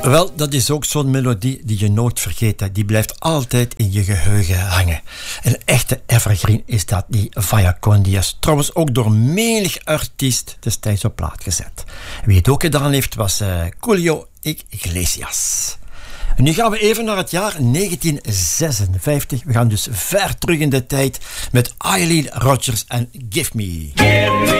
Wel, dat is ook zo'n melodie die je nooit vergeet. Hè. Die blijft altijd in je geheugen hangen. Een echte evergreen is dat, die Vaya con Dios. Trouwens ook door menig artiest destijds op plaat gezet. Wie het ook gedaan heeft was Julio Iglesias. En nu gaan we even naar het jaar 1956. We gaan dus ver terug in de tijd met Eileen Rodgers en Give Me.